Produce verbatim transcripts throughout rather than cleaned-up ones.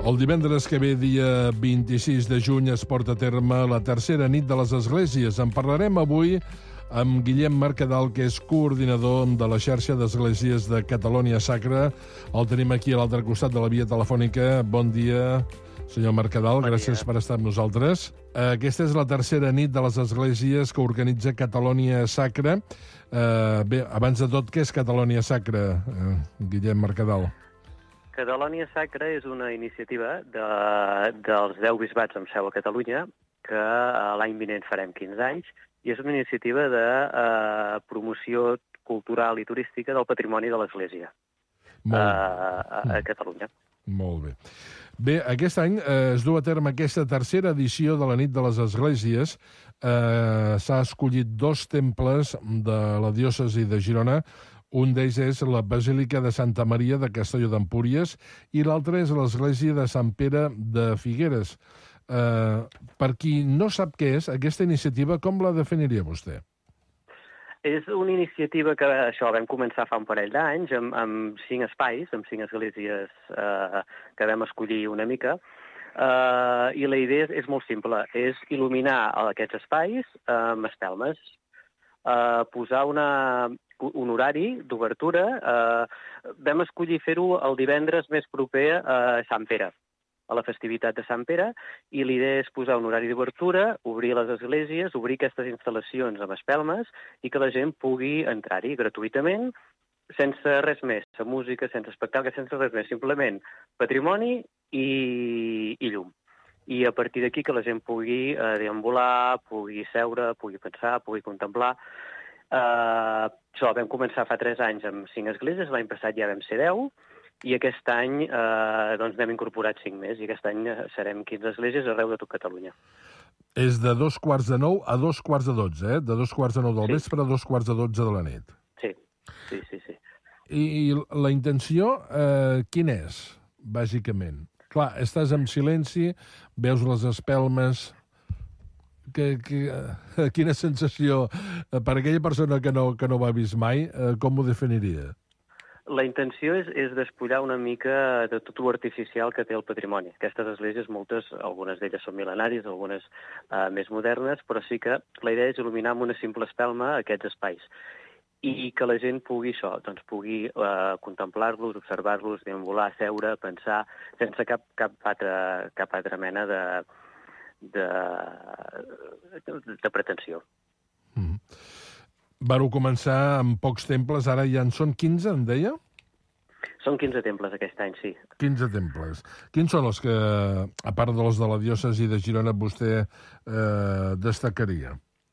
El divendres que ve, dia vint-i-sis de juny, es porta a terme la tercera nit de les esglésies. En parlarem avui amb Guillem Mercadal, que és coordinador de la xarxa d'esglésies de Catalonia Sacra. El tenim aquí a l'altre costat de la via telefònica. Bon dia, senyor Mercadal. Bon Gràcies dia. per estar amb nosaltres. Aquesta és la tercera nit de les esglésies que organitza Catalonia Sacra. Eh, bé, abans de tot, què és Catalonia Sacra, eh, Guillem Mercadal? Catalonia Sacra és una iniciativa de, dels deu bisbats amb seu a Catalunya, que l'any vinent farem quinze anys, i és una iniciativa de eh, promoció cultural i turística del patrimoni de l'Església eh, a, a Catalunya. Molt bé. Bé, aquest any eh, es du a terme aquesta tercera edició de la nit de les esglésies. Eh, S'ha escollit dos temples de la diòcesi de Girona. Un d'ells és la Basílica de Santa Maria de Castelló d'Empúries i l'altre és l'església de Sant Pere de Figueres. Eh, per qui no sap què és, aquesta iniciativa, com la definiria vostè? És una iniciativa que això vam començar fa un parell d'anys amb, amb cinc espais, amb cinc esglésies eh, que vam escollir una mica, eh, i la idea és, és molt simple, és il·luminar aquests espais amb espelmes, eh, posar una, un horari d'obertura. Eh, vam escollir fer-ho el divendres més proper a Sant Pere, a la festivitat de Sant Pere, i l'idea és posar un horari d'obertura, obrir les esglésies, obrir aquestes instal·lacions amb espelmes i que la gent pugui entrar-hi gratuïtament, sense res més, sense música, sense espectacle, sense res més, simplement patrimoni i, i llum. I a partir d'aquí que la gent pugui eh, deambular, pugui seure, pugui pensar, pugui contemplar. Uh, això, vam començar fa tres anys amb cinc esglésies, l'any passat ja vam ser deu, i aquest any uh, doncs n'hem incorporat cinc més, i aquest any serem quinze esglésies arreu de tot Catalunya. És de dos quarts de nou a dos quarts de dotze, eh? De dos quarts de nou del Sí. vespre a dos quarts de dotze de la nit. Sí, sí, sí. sí. I, i la intenció, eh, quina és, bàsicament? Clar, estàs en silenci, veus les espelmes... Que, que, eh, quina sensació, eh, per aquella persona que no, que no ho ha vist mai, eh, com ho definiria? La intenció és, és despullar una mica de tot l'artificial que té el patrimoni. Aquestes esglésies, moltes, algunes d'elles són mil·lenàries, algunes eh, més modernes, però sí que la idea és il·luminar amb una simple espelma aquests espais i que la gent pugui això, doncs pugui eh, contemplar-los, observar-los, deambular, seure, pensar, sense cap, cap, altra, cap altra mena de, de, de pretensió. Mm. Vareu començar amb pocs temples, ara ja en són quinze, em deia? Són quinze temples aquest any, sí. quinze temples. Quins són els que, a part dels de la diòcesi de Girona, vostè eh, destacaria?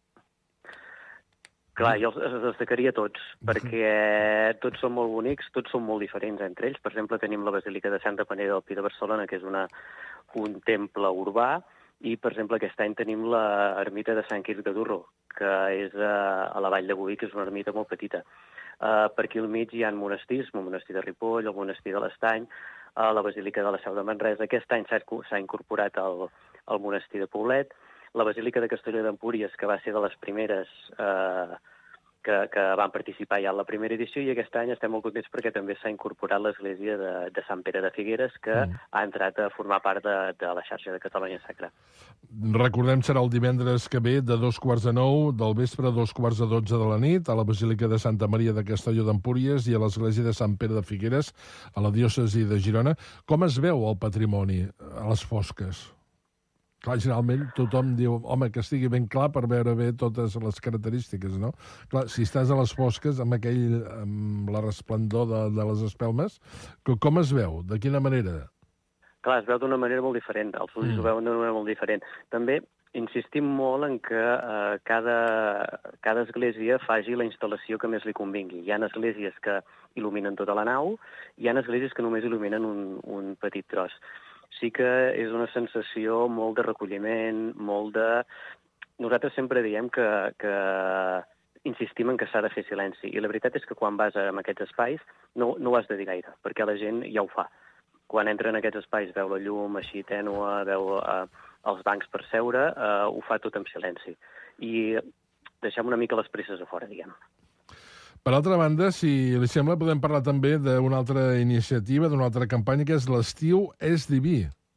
Clar, jo els, els destacaria tots, perquè tots són molt bonics, tots són molt diferents entre ells. Per exemple, tenim la Basílica de Santa Peneda del Pi de Barcelona, que és una, un temple urbà, i, per exemple, aquest any tenim l'ermita de Sant Quirze de Durro, que és a, a la Vall de Boí, que és una ermita molt petita. Uh, per aquí al mig hi ha monestirs, el monestir de Ripoll, el monestir de l'Estany, uh, la Basílica de la Seu de Manresa. Aquest any s'ha incorporat el, el monestir de Poblet, la Basílica de Castelló d'Empúries, que va ser de les primeres eh, que, que van participar ja en la primera edició, i aquest any estem molt contents perquè també s'ha incorporat l'església de, de Sant Pere de Figueres, que mm. ha entrat a formar part de, de la xarxa de Catalonia Sacra. Recordem, serà el divendres que ve de dos quarts de nou del vespre a dos quarts de dotze de la nit a la Basílica de Santa Maria de Castelló d'Empúries i a l'església de Sant Pere de Figueres, a la diòcesi de Girona. Com es veu el patrimoni a les fosques? Clar, generalment tothom diu, home, que estigui ben clar per veure bé totes les característiques, no? Clar, si estàs a les fosques, amb aquell, amb la resplendor de, de les espelmes, com es veu? De quina manera? Clar, es veu d'una manera molt diferent, els ulls mm. ho veuen d'una manera molt diferent. També insistim molt en que eh, cada, cada església faci la instal·lació que més li convingui. Hi ha esglésies que il·luminen tota la nau, hi ha esglésies que només il·luminen un, un petit tros. Sí que és una sensació molt de recolliment, molt de... Nosaltres sempre diem que, que insistim en que s'ha de fer silenci, i la veritat és que quan vas a aquests espais no, no ho has de dir gaire, perquè la gent ja ho fa. Quan entra en aquests espais veu la llum així tènua, veu eh, els bancs per seure, eh, ho fa tot en silenci. I deixem una mica les presses a fora, diguem. Per altra banda, si li sembla, podem parlar també d'una altra iniciativa, d'una altra campanya, que és l'Estiu és diví.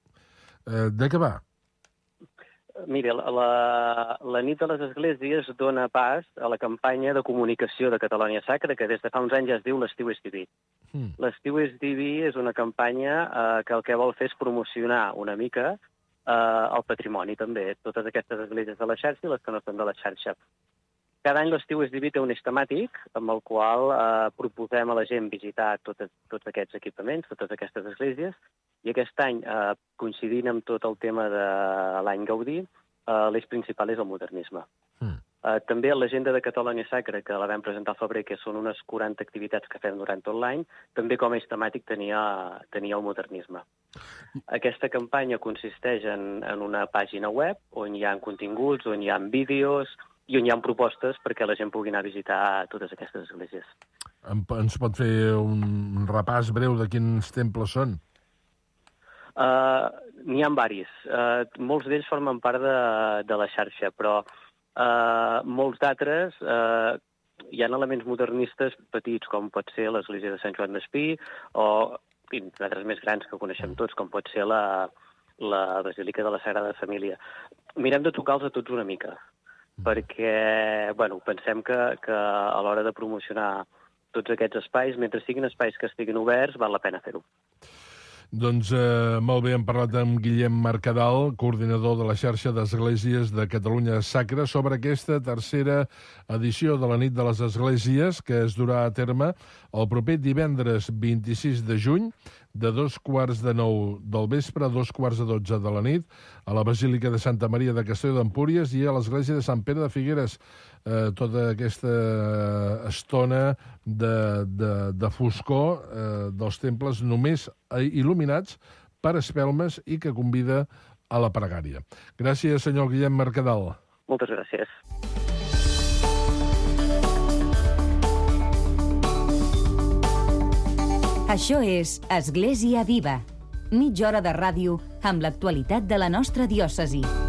Eh, de què va? Mira, la, la nit de les esglésies dona pas a la campanya de comunicació de Catalunya Sacra, que des de fa uns anys ja es diu l'Estiu és Diví. Mm. L'Estiu és Diví és una campanya eh, que el que vol fer és promocionar una mica eh, el patrimoni, també, totes aquestes esglésies de la xarxa i les que no són de la xarxa. Cada any l'Estiu és Diví té un eix temàtic amb el qual eh, proposem a la gent visitar tots, tots aquests equipaments, totes aquestes esglésies, i aquest any, eh, coincidint amb tot el tema de l'any Gaudí, eh, l'eix principal és el modernisme. Mm. Eh, també l'agenda de Catalunya Sacra, que la vam presentar al febrer, que són unes quaranta activitats que fem durant tot l'any, també com a eix temàtic tenia, tenia el modernisme. Aquesta campanya consisteix en, en una pàgina web on hi ha continguts, on hi ha vídeos i on hi ha propostes perquè la gent pugui anar a visitar totes aquestes esglésies. Ens pot fer un repàs breu de quins temples són? Uh, N'hi ha varis. Uh, molts d'ells formen part de, de la xarxa, però uh, molts d'altres uh, hi ha elements modernistes petits, com pot ser l'església de Sant Joan d'Espí, o altres més grans que coneixem tots, com pot ser la, la Basílica de la Sagrada Família. Mirem de tocar-los a tots una mica, perquè bueno, pensem que, que a l'hora de promocionar tots aquests espais, mentre siguin espais que estiguin oberts, val la pena fer-ho. Doncs eh, molt bé, hem parlat amb Guillem Mercadal, coordinador de la xarxa d'Esglésies de Catalunya Sacra, sobre aquesta tercera edició de la Nit de les Esglésies, que es durà a terme el proper divendres vint-i-sis de juny, de dos quarts de nou del vespre a dos quarts de dotze de la nit, a la Basílica de Santa Maria de Castelló d'Empúries i a l'Església de Sant Pere de Figueres. Eh, tota aquesta estona de, de, de foscor eh, dels temples només il·luminats per espelmes i que convida a la pregària. Gràcies, senyor Guillem Mercadal. Moltes gràcies. Això és Església Viva, mitja hora de ràdio amb l'actualitat de la nostra diòcesi.